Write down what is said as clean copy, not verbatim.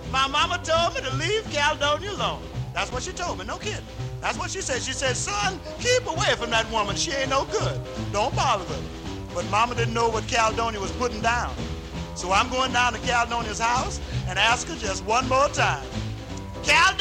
My mama told me to leave Caledonia alone. That's what she told me, no kidding. That's what she said. She said, son, keep away from that woman. She ain't no good. Don't bother with her. But mama didn't know what Caledonia was putting down. So I'm going down to Caledonia's house and ask her just one more time. Caledonia!